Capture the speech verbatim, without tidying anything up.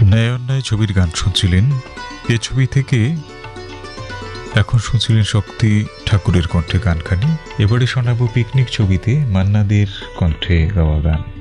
ন্যায় অন্যায় ছবির গান শুনছিলেন। এ ছবি থেকে এখন শুনছিলেন শক্তি ঠাকুরের কণ্ঠে গানখানি। এবারে শোনাবো পিকনিক ছবিতে মান্না দের কণ্ঠে গাওয়া গান।